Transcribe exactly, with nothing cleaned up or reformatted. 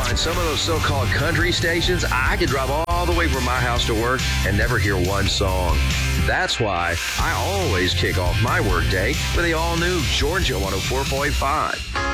find some of those so-called country stations, I could drive all the way from my house to work and never hear one song. That's why I always kick off my workday with the all-new Georgia one oh four point five.